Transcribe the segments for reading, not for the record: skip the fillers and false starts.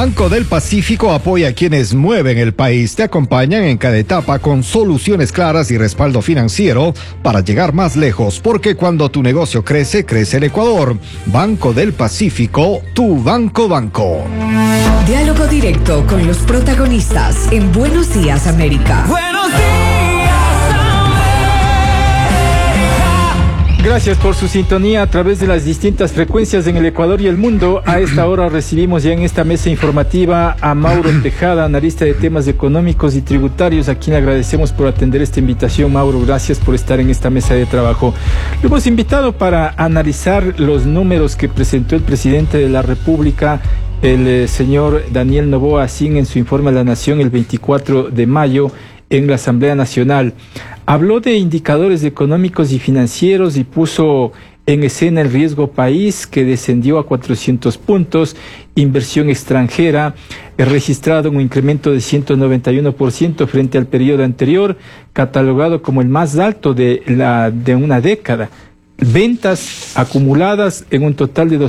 Banco del Pacífico apoya a quienes mueven el país. Te acompañan en cada etapa con soluciones claras y respaldo financiero para llegar más lejos, porque cuando tu negocio crece, crece el Ecuador. Banco del Pacífico, tu banco. Diálogo directo con los protagonistas en Buenos Días, América. Buenos días, América. Gracias por su sintonía a través de las distintas frecuencias en el Ecuador y el mundo. A esta hora recibimos ya en esta mesa informativa a Mauro Tejada, analista de temas económicos y tributarios, a quien agradecemos por atender esta invitación. Mauro, gracias por estar en esta mesa de trabajo. Lo hemos invitado para analizar los números que presentó el presidente de la República, el señor Daniel Noboa Sin, en su informe a la Nación el 24 de mayo en la Asamblea Nacional. Habló de indicadores económicos y financieros y puso en escena el riesgo país, que descendió a 400 puntos, inversión extranjera, registrado un incremento de 191% frente al periodo anterior, catalogado como el más alto de una década. Ventas acumuladas en un total de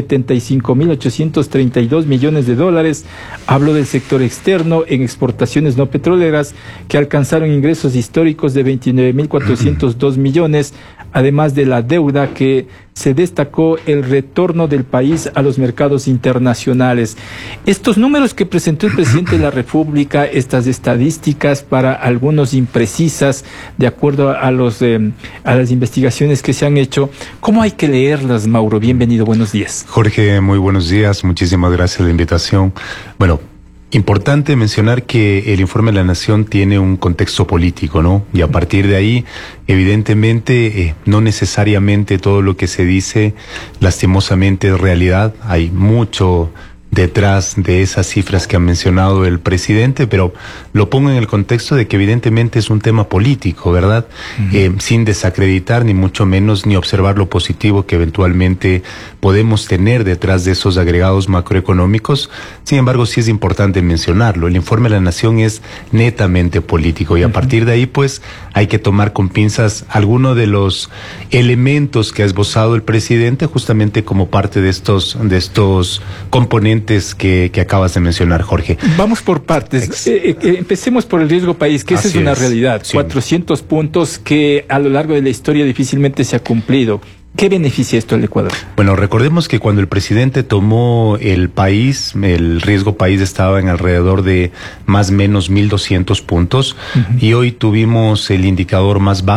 275.832 millones de dólares. Hablo del sector externo en exportaciones no petroleras, que alcanzaron ingresos históricos de 29.402 millones, además de la deuda, que se destacó el retorno del país a los mercados internacionales. Estos números que presentó el presidente de la República, estas estadísticas para algunos imprecisas, de acuerdo a las investigaciones que se han hecho, ¿cómo hay que leerlas, Mauro? Bienvenido, buenos días. Jorge, muy buenos días, muchísimas gracias por la invitación. Bueno, importante mencionar que el informe de la Nación tiene un contexto político, ¿no? Y a partir de ahí, evidentemente, no necesariamente todo lo que se dice lastimosamente es realidad. Hay mucho detrás de esas cifras que ha mencionado el presidente, pero lo pongo en el contexto de que evidentemente es un tema político, ¿verdad? Sin desacreditar ni mucho menos ni observar lo positivo que eventualmente podemos tener detrás de esos agregados macroeconómicos. Sin embargo, sí es importante mencionarlo. El informe de la Nación es netamente político y a partir de ahí, pues, hay que tomar con pinzas algunos de los elementos que ha esbozado el presidente justamente como parte de estos componentes que acabas de mencionar, Jorge. Vamos por partes. Empecemos por el riesgo país, que esa es una realidad. Sí. 400 puntos que a lo largo de la historia difícilmente se ha cumplido. ¿Qué beneficia esto al Ecuador? Bueno, recordemos que cuando el presidente tomó el país, el riesgo país estaba en alrededor de más o menos 1.200 puntos y hoy tuvimos el indicador más bajo